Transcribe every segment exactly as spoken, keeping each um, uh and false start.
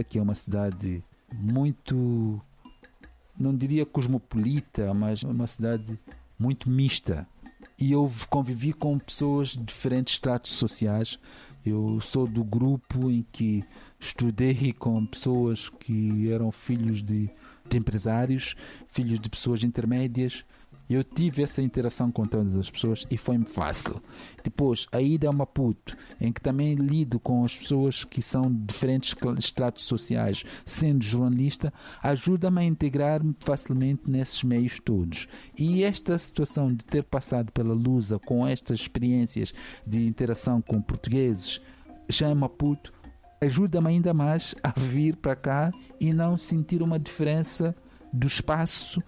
que é uma cidade muito, não diria cosmopolita, mas uma cidade muito mista. E eu convivi com pessoas de diferentes estratos sociais. Eu sou do grupo em que estudei com pessoas que eram filhos de, de empresários, filhos de pessoas intermédias. Eu tive essa interação com todas as pessoas e foi-me fácil. Depois, a ida a Maputo, em que também lido com as pessoas que são de diferentes estratos sociais, sendo jornalista, ajuda-me a integrar-me facilmente nesses meios todos. E esta situação de ter passado pela Lusa com estas experiências de interação com portugueses já em Maputo, ajuda-me ainda mais a vir para cá e não sentir uma diferença do espaço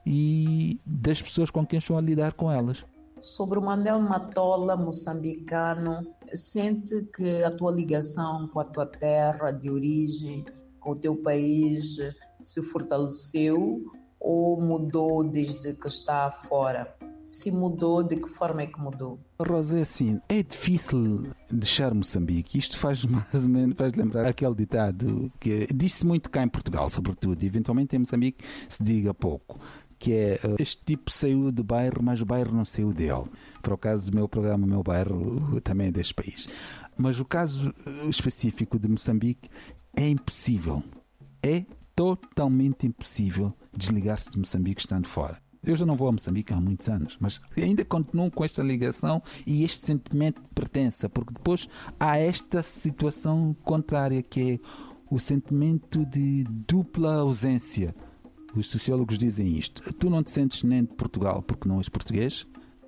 e das pessoas com quem estou a lidar com elas. Sobre o Mandel Matola, moçambicano, sente que a tua ligação com a tua terra de origem, com o teu país, se fortaleceu ou mudou desde que está fora? Se mudou, de que forma é que mudou? Rosa, assim, é difícil deixar Moçambique. Isto faz mais ou menos faz lembrar aquele ditado que disse muito cá em Portugal, sobretudo, e eventualmente em Moçambique se diga pouco, que é, este tipo saiu do bairro, mas o bairro não saiu dele. Para o caso do meu programa, o meu bairro também é deste país. Mas o caso específico de Moçambique é impossível. É totalmente impossível desligar-se de Moçambique estando fora. Eu já não vou a Moçambique há muitos anos, mas ainda continuo com esta ligação e este sentimento de pertença, porque depois há esta situação contrária, que é o sentimento de dupla ausência. Os sociólogos dizem isto. Tu não te sentes nem de Portugal porque não és português,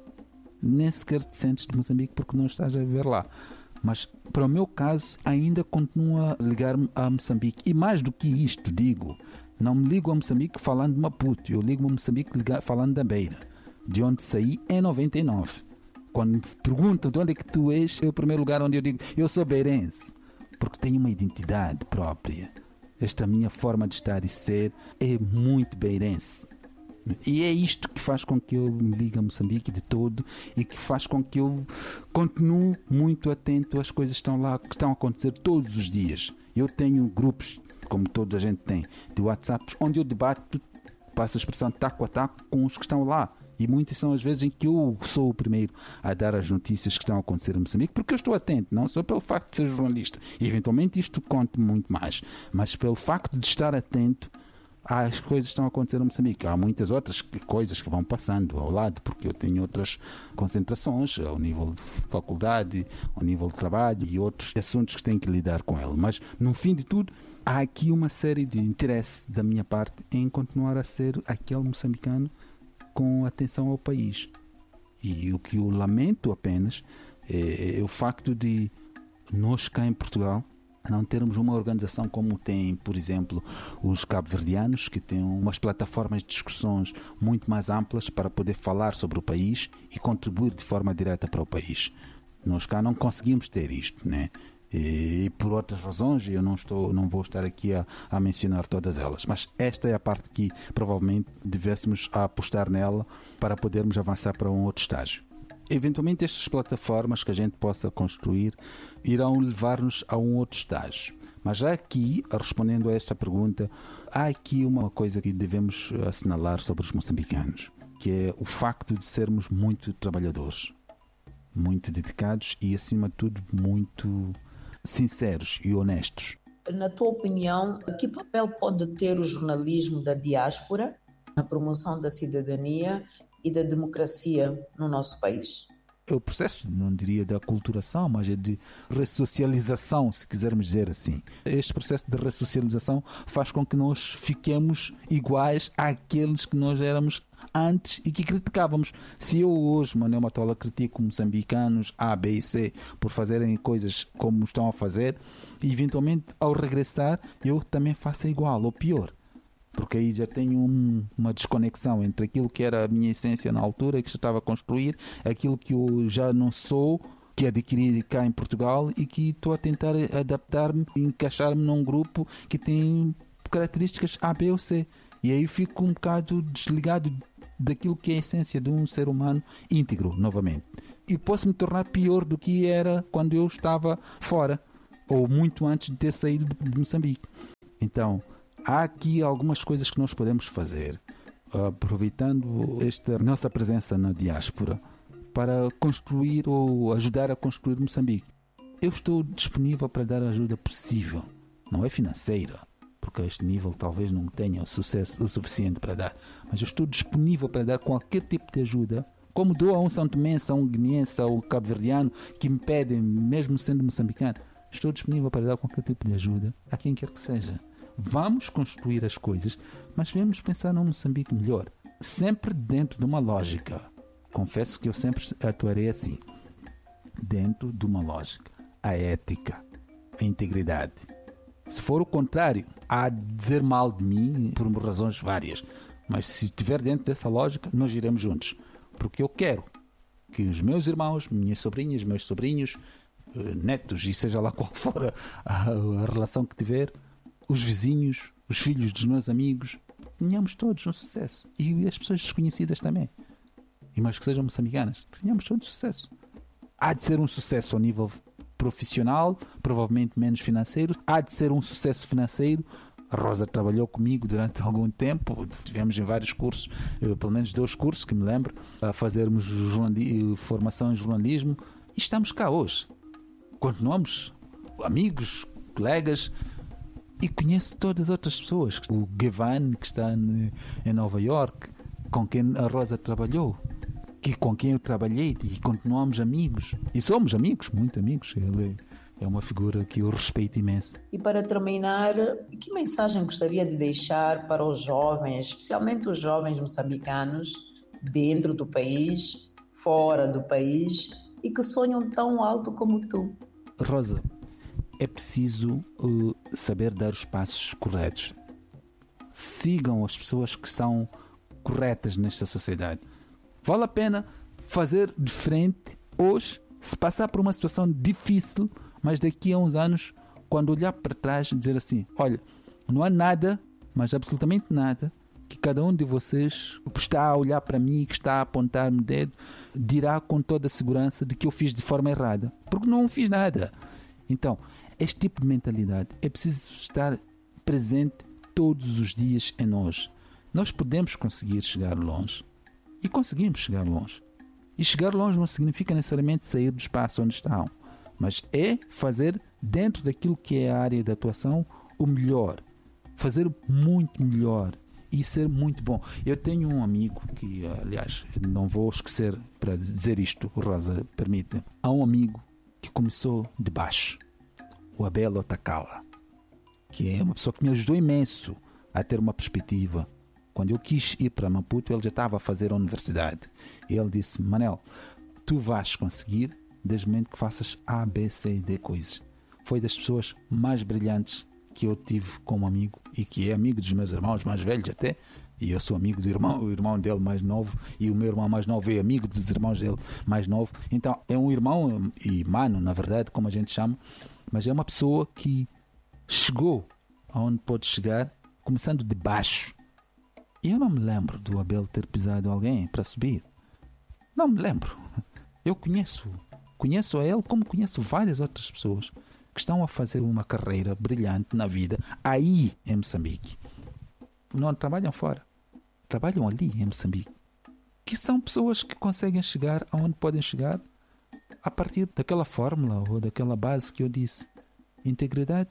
nem sequer te sentes de Moçambique porque não estás a viver lá. Mas, para o meu caso, ainda continuo a ligar-me a Moçambique. E mais do que isto, digo, não me ligo a Moçambique falando de Maputo. Eu ligo-me a Moçambique falando da Beira, de onde saí em noventa e nove. Quando me perguntam de onde é que tu és, é o primeiro lugar onde eu digo, eu sou beirense, porque tenho uma identidade própria. Esta minha forma de estar e ser é muito beirense. E é isto que faz com que eu me ligue a Moçambique de todo e que faz com que eu continue muito atento às coisas que estão lá, que estão a acontecer todos os dias. Eu tenho grupos, como toda a gente tem, de WhatsApp, onde eu debato, passo a expressão taco a taco com os que estão lá. E muitas são as vezes em que eu sou o primeiro a dar as notícias que estão a acontecer em Moçambique, porque eu estou atento, não só pelo facto de ser jornalista. E eventualmente isto conta muito mais, mas pelo facto de estar atento às coisas que estão a acontecer em Moçambique. Há muitas outras coisas que vão passando ao lado, porque eu tenho outras concentrações ao nível de faculdade, ao nível de trabalho e outros assuntos que tenho que lidar com ele. Mas, no fim de tudo, há aqui uma série de interesse da minha parte em continuar a ser aquele moçambicano com atenção ao país. E o que eu lamento apenas é, é o facto de nós cá em Portugal não termos uma organização como tem, por exemplo, os cabo-verdianos, que têm umas plataformas de discussões muito mais amplas para poder falar sobre o país e contribuir de forma direta para o país. Nós cá não conseguimos ter isto, né? E, e por outras razões, eu não, estou, não vou estar aqui a, a mencionar todas elas, mas esta é a parte que provavelmente devêssemos apostar nela para podermos avançar para um outro estágio. Eventualmente estas plataformas que a gente possa construir irão levar-nos a um outro estágio. Mas já aqui, respondendo a esta pergunta, há aqui uma coisa que devemos assinalar sobre os moçambicanos, que é o facto de sermos muito trabalhadores, muito dedicados e, acima de tudo, muito sinceros e honestos. Na tua opinião, que papel pode ter o jornalismo da diáspora na promoção da cidadania e da democracia no nosso país? É o processo, não diria de aculturação, mas é de ressocialização, se quisermos dizer assim. Este processo de ressocialização faz com que nós fiquemos iguais àqueles que nós éramos antes e que criticávamos. Se eu hoje, Manuel Matola, critico moçambicanos A, B e C por fazerem coisas como estão a fazer, e eventualmente ao regressar eu também faço igual ou pior. Porque aí já tenho um, uma desconexão entre aquilo que era a minha essência na altura, que estava a construir, aquilo que eu já não sou, que adquiri cá em Portugal e que estou a tentar adaptar-me, encaixar-me num grupo que tem características A, B ou C. E aí fico um bocado desligado daquilo que é a essência de um ser humano íntegro, novamente. E posso me tornar pior do que era quando eu estava fora, ou muito antes de ter saído de Moçambique. Então, há aqui algumas coisas que nós podemos fazer, aproveitando esta nossa presença na diáspora, para construir ou ajudar a construir Moçambique. Eu estou disponível para dar a ajuda possível. Não é financeira, porque a este nível talvez não tenha o sucesso o suficiente para dar, mas eu estou disponível para dar qualquer tipo de ajuda, como dou a um santomense, a um guineense, a um cabo-verdiano que me pedem, mesmo sendo moçambicano. Estou disponível para dar qualquer tipo de ajuda a quem quer que seja. Vamos construir as coisas, mas vamos pensar num Moçambique melhor, sempre dentro de uma lógica. Confesso que eu sempre atuarei assim, dentro de uma lógica. A ética, a integridade. Se for o contrário, há de dizer mal de mim por razões várias. Mas se estiver dentro dessa lógica, nós iremos juntos. Porque eu quero que os meus irmãos, minhas sobrinhas, meus sobrinhos, netos, e seja lá qual for a, a relação que tiver, os vizinhos, os filhos dos meus amigos, tenhamos todos um sucesso. E as pessoas desconhecidas também. E mais que sejam moçambicanas, tenhamos todos sucesso. Há de ser um sucesso ao nível profissional, provavelmente menos financeiro. Há de ser um sucesso financeiro. A Rosa trabalhou comigo durante algum tempo. Tivemos em vários cursos, pelo menos dois cursos que me lembro, a fazermos formação em jornalismo. E estamos cá hoje. Continuamos amigos, colegas. E conheço todas as outras pessoas. O Gevan, que está em Nova York, com quem a Rosa trabalhou, que com quem eu trabalhei, e continuamos amigos. E somos amigos, muito amigos. Ele é uma figura que eu respeito imenso. E para terminar, que mensagem gostaria de deixar para os jovens, especialmente os jovens moçambicanos, dentro do país, fora do país, e que sonham tão alto como tu? Rosa, é preciso uh, saber dar os passos corretos. Sigam as pessoas que são corretas nesta sociedade. Vale a pena fazer diferente hoje, se passar por uma situação difícil, mas daqui a uns anos, quando olhar para trás e dizer assim, olha, não há nada, mas absolutamente nada, que cada um de vocês que está a olhar para mim, que está a apontar-me o dedo, dirá com toda a segurança de que eu fiz de forma errada, porque não fiz nada. Então, este tipo de mentalidade é preciso estar presente todos os dias em nós. Nós podemos conseguir chegar longe. E conseguimos chegar longe. E chegar longe não significa necessariamente sair do espaço onde estão, mas é fazer dentro daquilo que é a área de atuação o melhor. Fazer muito melhor e ser muito bom. Eu tenho um amigo que, aliás, não vou esquecer para dizer isto, Rosa, permite. Há um amigo que começou de baixo, o Abel Otakala, que é uma pessoa que me ajudou imenso a ter uma perspectiva. Quando eu quis ir para Maputo, ele já estava a fazer a universidade. E ele disse, Manel, tu vais conseguir desde o momento que faças A, B, C e D coisas. Foi das pessoas mais brilhantes que eu tive como amigo e que é amigo dos meus irmãos mais velhos até. E eu sou amigo do irmão, o irmão dele mais novo, e o meu irmão mais novo é amigo dos irmãos dele mais novo. Então é um irmão e mano, na verdade, como a gente chama, mas é uma pessoa que chegou aonde pode chegar, começando de baixo. E eu não me lembro do Abel ter pisado alguém para subir. Não me lembro. Eu conheço. Conheço a ele como conheço várias outras pessoas que estão a fazer uma carreira brilhante na vida aí em Moçambique. Não trabalham fora. Trabalham ali em Moçambique. Que são pessoas que conseguem chegar aonde podem chegar a partir daquela fórmula ou daquela base que eu disse. Integridade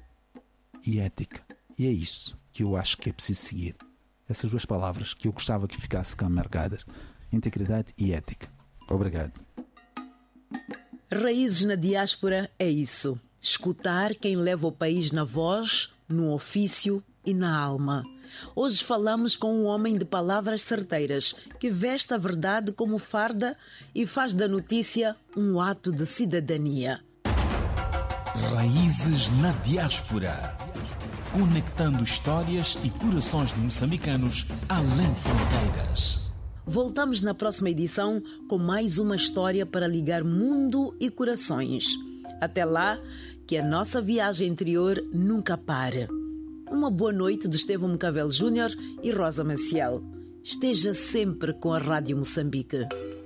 e ética. E é isso que eu acho que é preciso seguir. Essas duas palavras que eu gostava que ficassem cá marcadas. Integridade e ética. Obrigado. Raízes na diáspora é isso. Escutar quem leva o país na voz, no ofício e na alma. Hoje falamos com um homem de palavras certeiras que veste a verdade como farda e faz da notícia um ato de cidadania. Raízes na diáspora. Conectando histórias e corações de moçambicanos além fronteiras. Voltamos na próxima edição com mais uma história para ligar mundo e corações. Até lá, que a nossa viagem interior nunca pare. Uma boa noite de Estevão Mcavel Júnior e Rosa Maciel. Esteja sempre com a Rádio Moçambique.